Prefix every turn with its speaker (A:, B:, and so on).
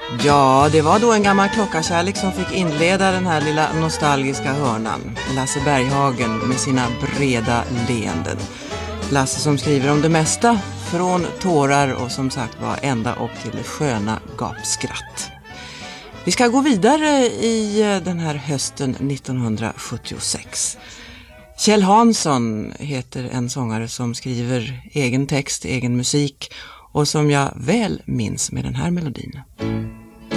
A: Ja, det var då en gammal klockarkärlek som fick inleda den här lilla nostalgiska hörnan. Lasse Berghagen med sina breda leenden. Lasse som skriver om det mesta, från tårar och som sagt var ända upp till sköna gapskratt. Vi ska gå vidare i den här hösten 1976. Kjell Hansson heter en sångare som skriver egen text, egen musik och som jag väl minns med den här melodin.